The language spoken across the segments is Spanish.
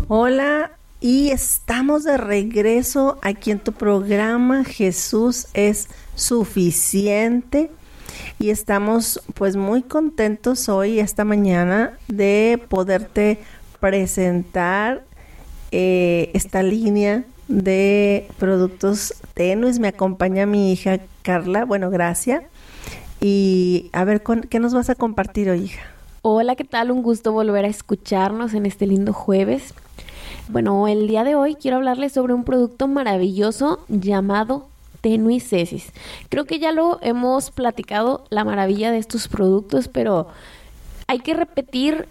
Hola, y estamos de regreso aquí en tu programa Jesús es suficiente. Y estamos pues muy contentos hoy, esta mañana, de poderte presentar esta línea de productos tenues. Me acompaña mi hija Carla, bueno, Gracia. Y a ver, ¿qué nos vas a compartir hoy, hija? Hola, ¿qué tal? Un gusto volver a escucharnos en este lindo jueves. Bueno, el día de hoy quiero hablarles sobre un producto maravilloso llamado Tenuicesis. Creo que ya lo hemos platicado, la maravilla de estos productos, pero hay que repetir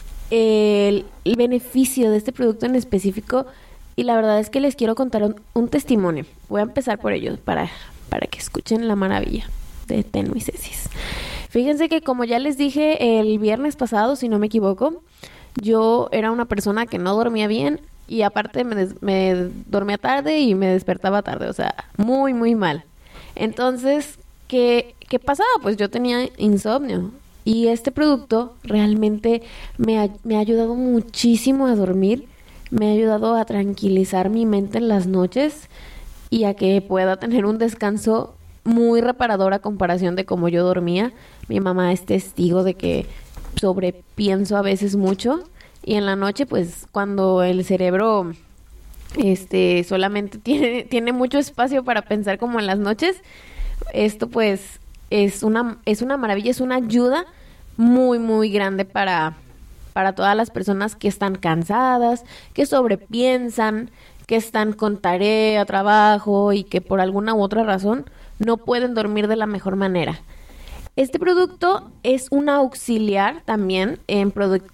el beneficio de este producto en específico, y la verdad es que les quiero contar un testimonio. Voy a empezar por ello para que escuchen la maravilla de Tenuicesis. Fíjense que, como ya les dije el viernes pasado, si no me equivoco, yo era una persona que no dormía bien y aparte me dormía tarde y me despertaba tarde, o sea, muy, muy mal. Entonces, ¿qué pasaba? Pues yo tenía insomnio y este producto realmente me ha ayudado muchísimo a dormir, me ha ayudado a tranquilizar mi mente en las noches y a que pueda tener un descanso muy reparador a comparación de cómo yo dormía. Mi mamá es testigo de que sobrepienso a veces mucho y en la noche, pues, cuando el cerebro solamente tiene mucho espacio para pensar como en las noches, esto pues es una maravilla, es una ayuda muy, muy grande para todas las personas que están cansadas, que sobrepiensan, que están con tarea, trabajo y que por alguna u otra razón no pueden dormir de la mejor manera. Este producto es un auxiliar también en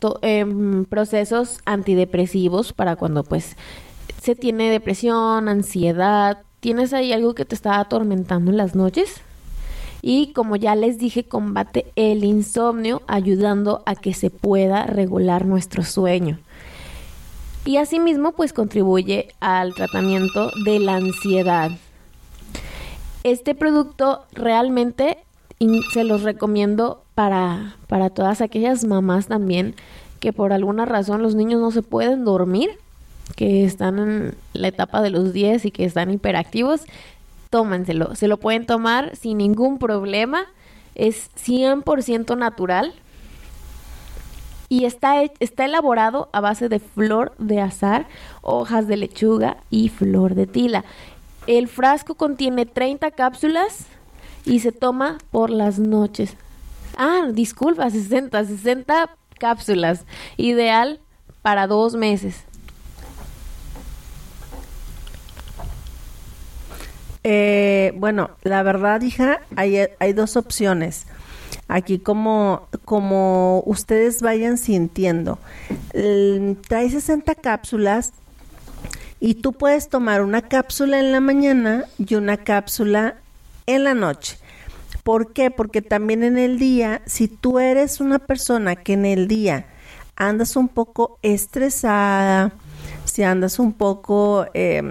procesos antidepresivos para cuando pues se tiene depresión, ansiedad, tienes ahí algo que te está atormentando en las noches. Y como ya les dije, combate el insomnio ayudando a que se pueda regular nuestro sueño. Y asimismo pues contribuye al tratamiento de la ansiedad. Este producto realmente se los recomiendo para todas aquellas mamás también que por alguna razón los niños no se pueden dormir, que están en la etapa de los 10 y que están hiperactivos. Tómenselo, se lo pueden tomar sin ningún problema, es 100% natural y está elaborado a base de flor de azahar, hojas de lechuga y flor de tila. El frasco contiene 30 cápsulas y se toma por las noches. Disculpa, 60 cápsulas. Ideal para 2 meses. Bueno, la verdad, hija, hay dos opciones. Aquí como ustedes vayan sintiendo. Trae 60 cápsulas. Y tú puedes tomar una cápsula en la mañana y una cápsula en la noche. ¿Por qué? Porque también en el día, si tú eres una persona que en el día andas un poco estresada, si andas un poco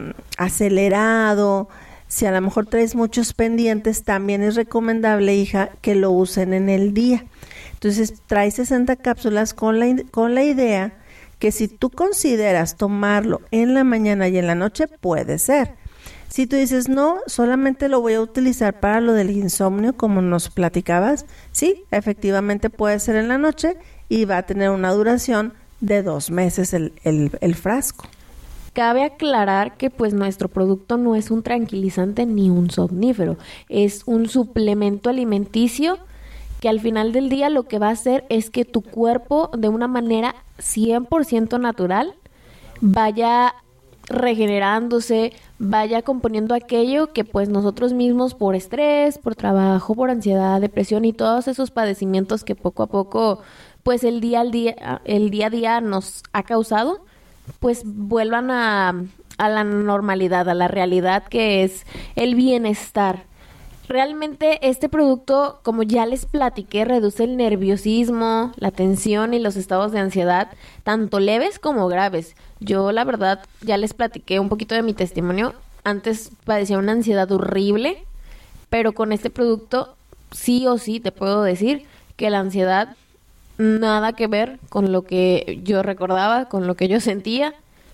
acelerado, si a lo mejor traes muchos pendientes, también es recomendable, hija, que lo usen en el día. Entonces, trae 60 cápsulas con la idea que si tú consideras tomarlo en la mañana y en la noche, puede ser. Si tú dices, no, solamente lo voy a utilizar para lo del insomnio, como nos platicabas, sí, efectivamente puede ser en la noche y va a tener una duración de 2 meses el frasco. Cabe aclarar que pues nuestro producto no es un tranquilizante ni un somnífero, es un suplemento alimenticio que al final del día lo que va a hacer es que tu cuerpo, de una manera 100% natural, vaya regenerándose, vaya componiendo aquello que pues nosotros mismos por estrés, por trabajo, por ansiedad, depresión y todos esos padecimientos que poco a poco pues el día a día nos ha causado, pues vuelvan a la normalidad, a la realidad que es el bienestar. Realmente este producto, como ya les platiqué, reduce el nerviosismo, la tensión y los estados de ansiedad, tanto leves como graves. Yo, la verdad, ya les platiqué un poquito de mi testimonio. Antes padecía una ansiedad horrible, pero con este producto sí o sí te puedo decir que la ansiedad nada que ver con lo que yo recordaba, con lo que yo sentía.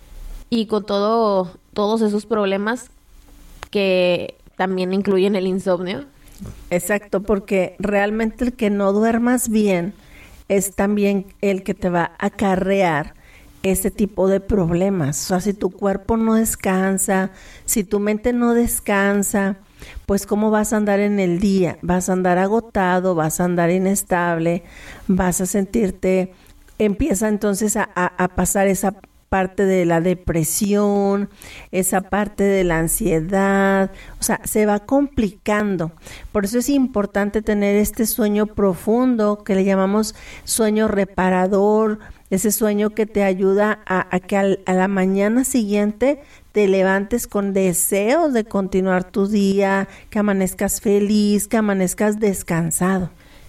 y con todos esos problemas que también incluyen el insomnio. Exacto, porque realmente el que no duermas bien es también el que te va a acarrear ese tipo de problemas. O sea, si tu cuerpo no descansa, si tu mente no descansa, pues ¿cómo vas a andar en el día? Vas a andar agotado, vas a andar inestable, vas a sentirte, empieza entonces a pasar esa parte de la depresión, esa parte de la ansiedad, o sea, se va complicando. Por eso es importante tener este sueño profundo que le llamamos sueño reparador, ese sueño que te ayuda a que a la mañana siguiente te levantes con deseos de continuar tu día, que amanezcas feliz, que amanezcas descansado.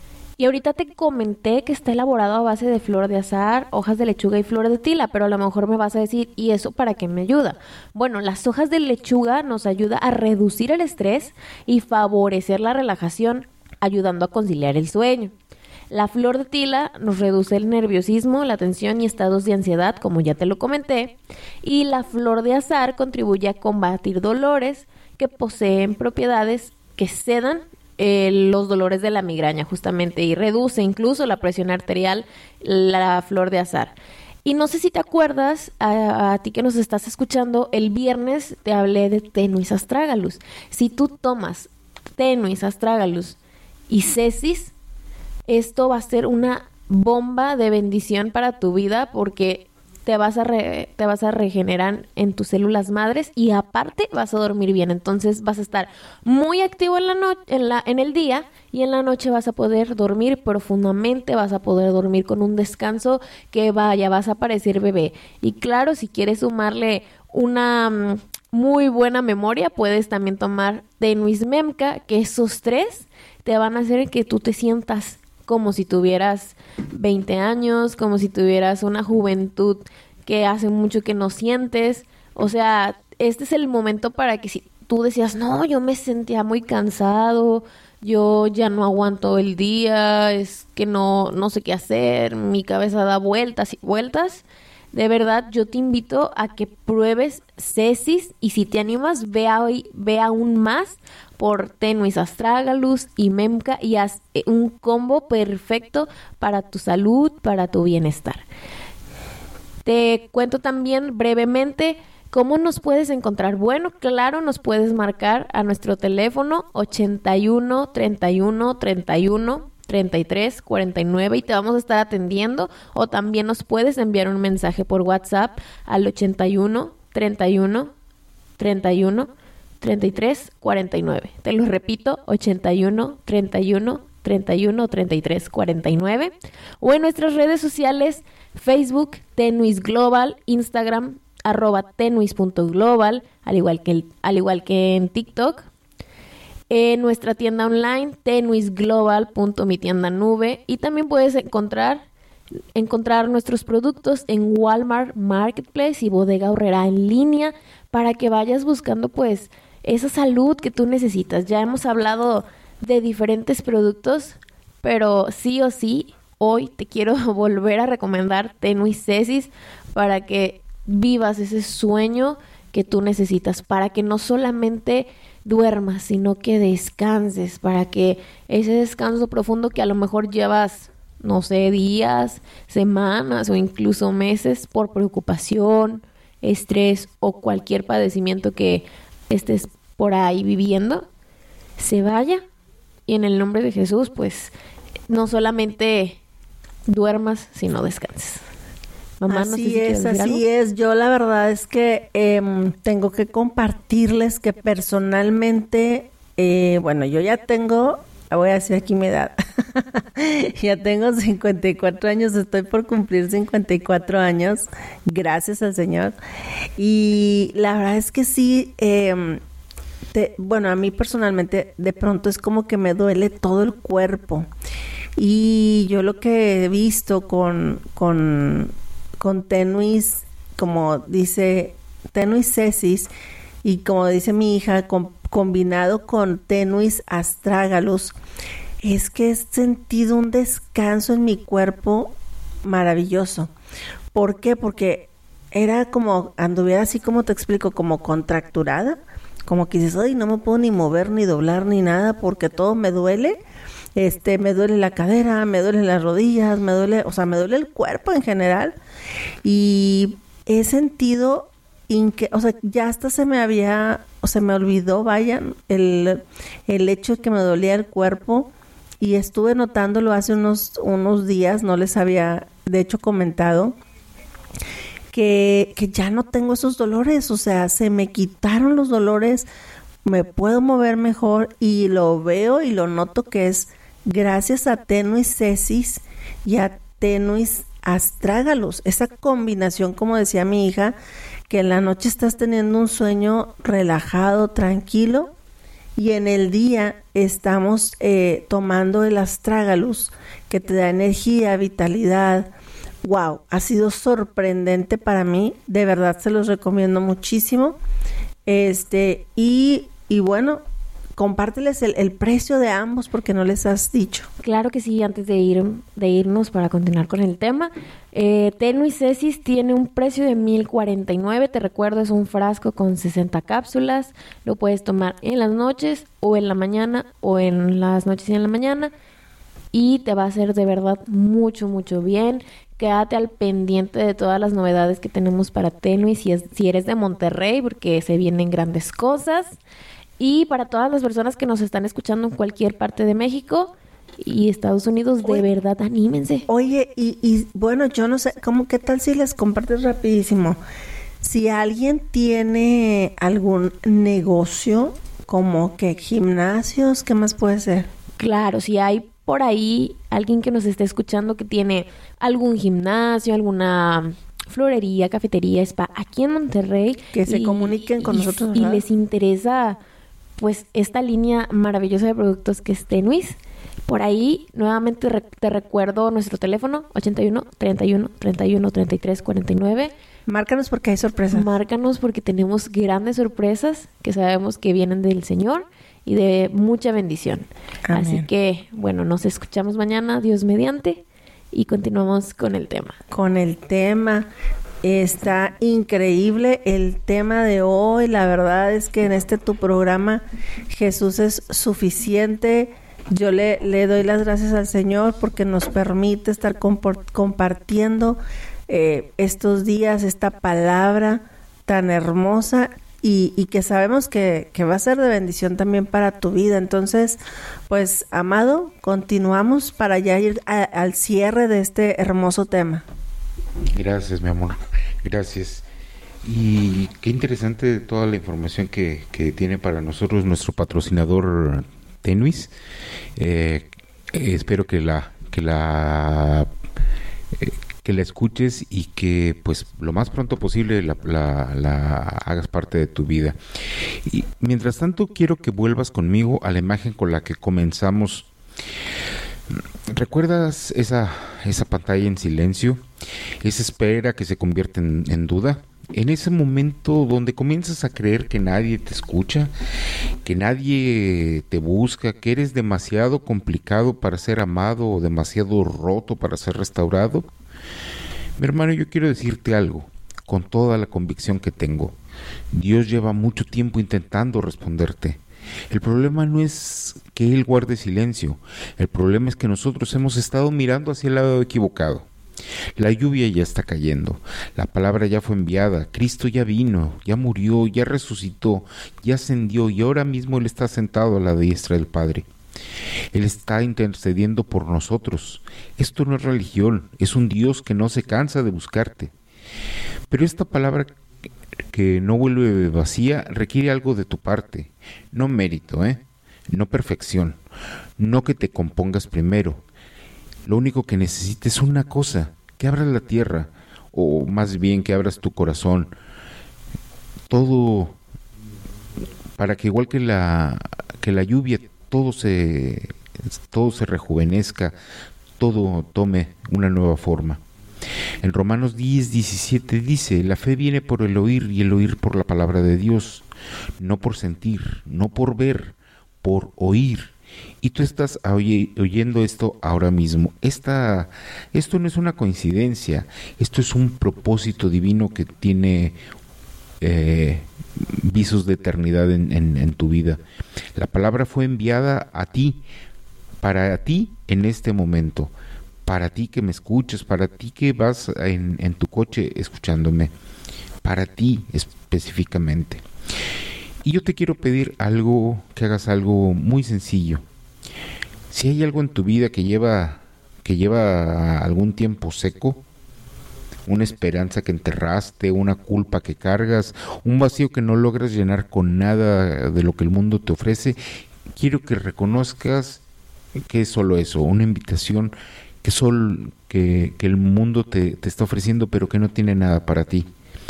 Y ahorita te comenté que está elaborado a base de flor de azahar, hojas de lechuga y flor de tila, pero a lo mejor me vas a decir, ¿y eso para qué me ayuda? Bueno, las hojas de lechuga nos ayuda a reducir el estrés y favorecer la relajación, ayudando a conciliar el sueño. La flor de tila nos reduce el nerviosismo, la tensión y estados de ansiedad, como ya te lo comenté. Y la flor de azahar contribuye a combatir dolores que poseen propiedades que sedan los dolores de la migraña justamente y reduce incluso la presión arterial, la flor de azahar. Y no sé si te acuerdas, a ti que nos estás escuchando, el viernes te hablé de Tenuis astragalus. Si tú tomas Tenuis astragalus y Cesis, esto va a ser una bomba de bendición para tu vida porque te vas a regenerar en tus células madres y aparte vas a dormir bien. Entonces vas a estar muy activo en el día y en la noche vas a poder dormir profundamente, vas a poder dormir con un descanso que vaya, vas a parecer bebé. Y claro, si quieres sumarle una muy buena memoria, puedes también tomar Tenuis Memca, que esos tres te van a hacer que tú te sientas como si tuvieras 20 años, como si tuvieras una juventud que hace mucho que no sientes. O sea, este es el momento para que si tú decías, no, yo me sentía muy cansado, yo ya no aguanto el día, es que no sé qué hacer, mi cabeza da vueltas y vueltas. De verdad, yo te invito a que pruebes Cesis y si te animas, ve aún más por Tenuis astragalus y Memca y haz un combo perfecto para tu salud, para tu bienestar. Te cuento también brevemente cómo nos puedes encontrar. Bueno, claro, nos puedes marcar a nuestro teléfono 81 31 31 33 49 y te vamos a estar atendiendo, o también nos puedes enviar un mensaje por WhatsApp al 81 31 31 33 49. Te lo repito, 81 31 31 33 49, o en nuestras redes sociales, Facebook Tenuis Global, Instagram @tenuis.global, al igual que en TikTok. En nuestra tienda online, tenuisglobal.mitiendanube, y también puedes encontrar nuestros productos en Walmart Marketplace y Bodega Aurrera en línea para que vayas buscando pues esa salud que tú necesitas. Ya hemos hablado de diferentes productos, pero sí o sí, hoy te quiero volver a recomendar Tenuis Cesis para que vivas ese sueño que tú necesitas, para que no solamente duermas, sino que descanses, para que ese descanso profundo que a lo mejor llevas, no sé, días, semanas o incluso meses por preocupación, estrés o cualquier padecimiento que estés por ahí viviendo, se vaya y en el nombre de Jesús, pues no solamente duermas, sino descanses. Mamá, así es. Yo la verdad es que tengo que compartirles que personalmente, bueno, yo ya tengo, voy a decir aquí mi edad, ya tengo 54 años, estoy por cumplir 54 años, gracias al Señor. Y la verdad es que sí, bueno, a mí personalmente de pronto es como que me duele todo el cuerpo. Y yo lo que he visto con Tenuis, como dice Tenuis Cesis, y como dice mi hija, combinado con Tenuis astragalus, es que he sentido un descanso en mi cuerpo maravilloso. ¿Por qué? Porque era como, anduviera así como te explico, como contracturada, como que dices, ay, no me puedo ni mover, ni doblar, ni nada, porque todo me duele. Me duele la cadera, me duelen las rodillas, me duele el cuerpo en general. Y he sentido, ya hasta se me olvidó, vaya, el hecho de que me dolía el cuerpo. Y estuve notándolo hace unos días, no les había, de hecho, comentado, que ya no tengo esos dolores, o sea, se me quitaron los dolores, me puedo mover mejor y lo veo y lo noto que es gracias a Tenuis Cesis y a Tenuis Astragalus, esa combinación, como decía mi hija, que en la noche estás teniendo un sueño relajado, tranquilo, y en el día estamos tomando el Astragalus, que te da energía, vitalidad. Wow, ha sido sorprendente para mí, de verdad se los recomiendo muchísimo. Y bueno, compárteles el precio de ambos porque no les has dicho. Claro que sí, antes de irnos para continuar con el tema. Tenuis Cesis tiene un precio de $1,049. Te recuerdo, es un frasco con 60 cápsulas. Lo puedes tomar en las noches o en la mañana, o en las noches y en la mañana, y te va a hacer de verdad mucho, mucho bien. Quédate al pendiente de todas las novedades que tenemos para Tenuis si eres de Monterrey, porque se vienen grandes cosas. Y para todas las personas que nos están escuchando en cualquier parte de México y Estados Unidos, de verdad, anímense. Oye, y bueno, yo no sé, ¿qué tal si les compartes rapidísimo? Si alguien tiene algún negocio, como que gimnasios, ¿qué más puede ser? Claro, si hay por ahí alguien que nos esté escuchando que tiene algún gimnasio, alguna florería, cafetería, spa aquí en Monterrey, que se comuniquen con nosotros, ¿verdad? Y les interesa pues esta línea maravillosa de productos que es Tenuis. Por ahí nuevamente te recuerdo nuestro teléfono 81 31 31 33 49. Márcanos porque hay sorpresas. Márcanos porque tenemos grandes sorpresas que sabemos que vienen del Señor y de mucha bendición. Amén. Así que, bueno, nos escuchamos mañana, Dios mediante, y continuamos con el tema. Está increíble el tema de hoy. La verdad es que en tu programa Jesús es suficiente. Yo le doy las gracias al Señor porque nos permite estar compartiendo estos días esta palabra tan hermosa y que sabemos que va a ser de bendición también para tu vida. Entonces, pues, amado, continuamos para ya ir al cierre de este hermoso tema. Gracias, mi amor. Gracias. Y qué interesante toda la información que tiene para nosotros nuestro patrocinador Tenuis. Espero que la escuches y que pues lo más pronto posible la hagas parte de tu vida. Y mientras tanto quiero que vuelvas conmigo a la imagen con la que comenzamos. ¿Recuerdas esa pantalla en silencio? Esa espera que se convierte en duda. En ese momento donde comienzas a creer que nadie te escucha, que nadie te busca, que eres demasiado complicado para ser amado o demasiado roto para ser restaurado. Mi hermano, yo quiero decirte algo, con toda la convicción que tengo. Dios lleva mucho tiempo intentando responderte. El problema no es que Él guarde silencio, el problema es que nosotros hemos estado mirando hacia el lado equivocado. La lluvia ya está cayendo, la palabra ya fue enviada, Cristo ya vino, ya murió, ya resucitó, ya ascendió y ahora mismo Él está sentado a la diestra del Padre. Él está intercediendo por nosotros. Esto no es religión, es un Dios que no se cansa de buscarte. Pero esta palabra que no vuelve vacía requiere algo de tu parte, no mérito, no perfección, no que te compongas primero. Lo único que necesitas es una cosa, que abras la tierra, o más bien que abras tu corazón, todo para que igual que la lluvia todo se rejuvenezca, todo tome una nueva forma. En Romanos 10:17 dice: la fe viene por el oír y el oír por la palabra de Dios, no por sentir, no por ver, por oír. Y tú estás oyendo esto ahora mismo. Esto no es una coincidencia, esto es un propósito divino que tiene visos de eternidad en tu vida. La palabra fue enviada a ti, para ti en este momento, para ti que me escuches, para ti que vas en tu coche escuchándome, para ti específicamente. Y yo te quiero pedir algo, que hagas algo muy sencillo. Si hay algo en tu vida que lleva algún tiempo seco, una esperanza que enterraste, una culpa que cargas, un vacío que no logras llenar con nada de lo que el mundo te ofrece, quiero que reconozcas que es solo eso, una invitación que el mundo te está ofreciendo, pero que no tiene nada para ti.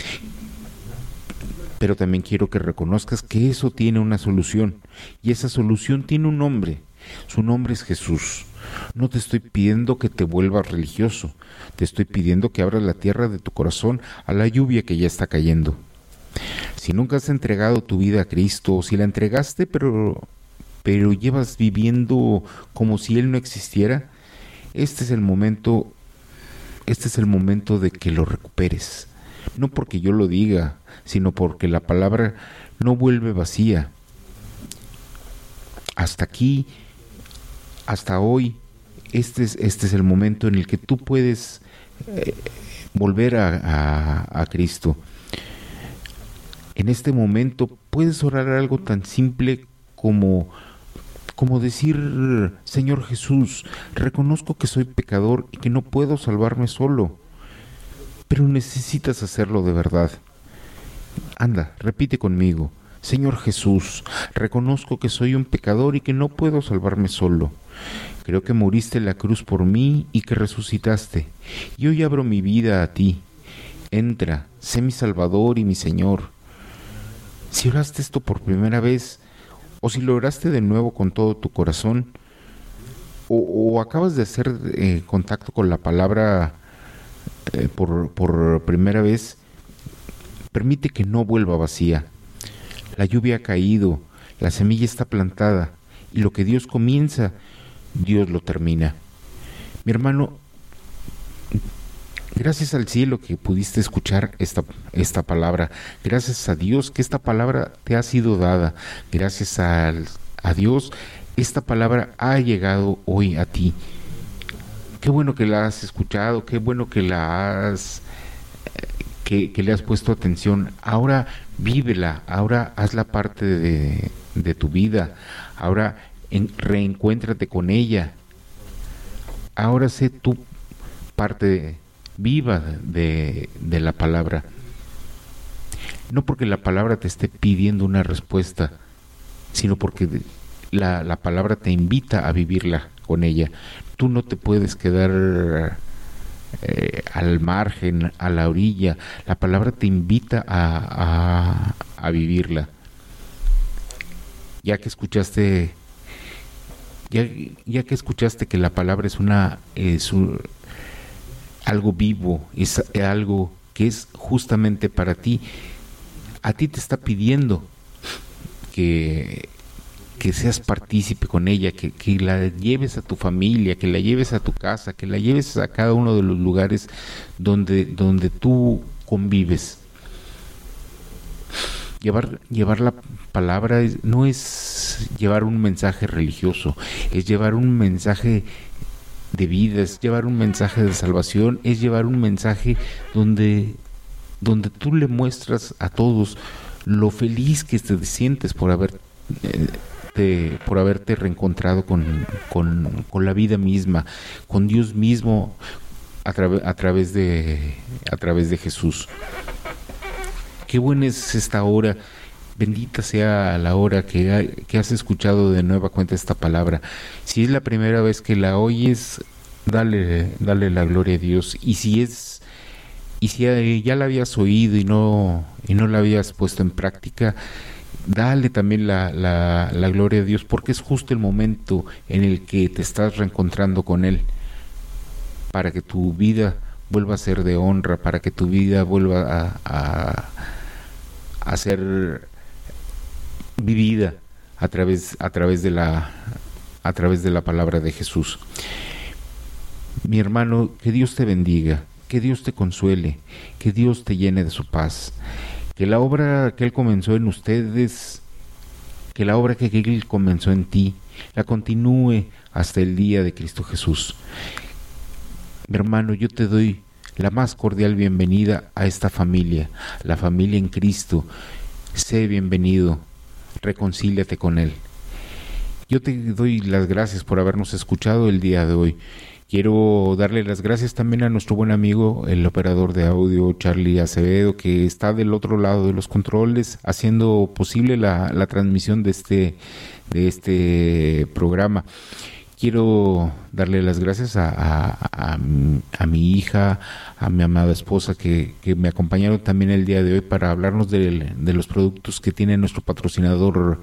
Pero también quiero que reconozcas que eso tiene una solución, y esa solución tiene un nombre. Su nombre es Jesús. No te estoy pidiendo que te vuelvas religioso, te estoy pidiendo que abras la tierra de tu corazón a la lluvia que ya está cayendo. Si nunca has entregado tu vida a Cristo, o si la entregaste pero llevas viviendo como si Él no existiera, este es el momento de que lo recuperes. No porque yo lo diga, sino porque la palabra no vuelve vacía. Hasta aquí, hasta hoy, este es el momento en el que tú puedes volver a Cristo. En este momento puedes orar algo tan simple como decir: Señor Jesús, reconozco que soy pecador y que no puedo salvarme solo, pero necesitas hacerlo de verdad. Anda, repite conmigo: Señor Jesús, reconozco que soy un pecador y que no puedo salvarme solo. Creo que moriste en la cruz por mí y que resucitaste, y hoy abro mi vida a ti. Entra, sé mi Salvador y mi Señor. Si oraste esto por primera vez, o si lo oraste de nuevo con todo tu corazón, o acabas de hacer contacto con la palabra por primera vez, permite que no vuelva vacía. La lluvia ha caído, la semilla está plantada, y lo que Dios comienza, Dios lo termina. Mi hermano, gracias al cielo que pudiste escuchar esta palabra. Gracias a Dios que esta palabra te ha sido dada. Gracias a Dios, esta palabra ha llegado hoy a ti. Qué bueno que la has escuchado, qué bueno que que le has puesto atención. Ahora vívela, ahora hazla parte de tu vida. Ahora reencuéntrate con ella. Ahora sé tú parte viva de la palabra. No porque la palabra te esté pidiendo una respuesta, sino porque la palabra te invita a vivirla con ella. Tú no te puedes quedar al margen, a la orilla. La palabra te invita a vivirla. Ya que escuchaste que la palabra es algo vivo, es algo que es justamente para ti. A ti te está pidiendo que seas partícipe con ella, que la lleves a tu familia, que la lleves a tu casa, que la lleves a cada uno de los lugares donde tú convives. Llevar la palabra no es llevar un mensaje religioso, es llevar un mensaje de vida, es llevar un mensaje de salvación, es llevar un mensaje donde tú le muestras a todos lo feliz que te sientes por haberte reencontrado con la vida misma, con Dios mismo a través de Jesús. Qué buena es esta hora, bendita sea la hora que has escuchado de nueva cuenta esta palabra. Si es la primera vez que la oyes, dale la gloria a Dios. Y si ya la habías oído y no la habías puesto en práctica, dale también la gloria a Dios, porque es justo el momento en el que te estás reencontrando con Él, para que tu vida vuelva a ser de honra, para que tu vida vuelva a ser vivida a través de la a través de la palabra de Jesús. Mi hermano, que Dios te bendiga, que Dios te consuele, que Dios te llene de su paz, que la obra que Él comenzó en ustedes, que la obra que Él comenzó en ti, la continúe hasta el día de Cristo Jesús. Mi hermano, yo te doy la más cordial bienvenida a esta familia, la familia en Cristo. Sé bienvenido, reconcíliate con Él. Yo te doy las gracias por habernos escuchado el día de hoy. Quiero darle las gracias también a nuestro buen amigo, el operador de audio, Charlie Acevedo, que está del otro lado de los controles, haciendo posible la transmisión de este programa. Quiero darle las gracias a mi hija, a mi amada esposa, que me acompañaron también el día de hoy para hablarnos de los productos que tiene nuestro patrocinador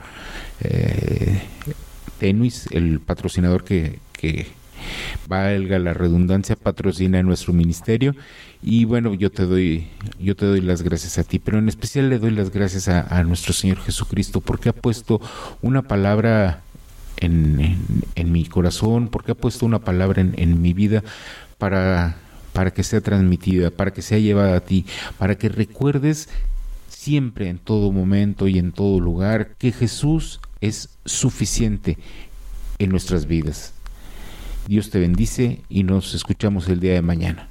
Tenuis, el patrocinador que valga la redundancia, patrocina nuestro ministerio. Y bueno, yo te doy las gracias a ti, pero en especial le doy las gracias a nuestro Señor Jesucristo, porque ha puesto una palabra en mi corazón, porque ha puesto una palabra en mi vida para que sea transmitida, para que sea llevada a ti, para que recuerdes siempre, en todo momento y en todo lugar, que Jesús es suficiente en nuestras vidas. Dios te bendice y nos escuchamos el día de mañana.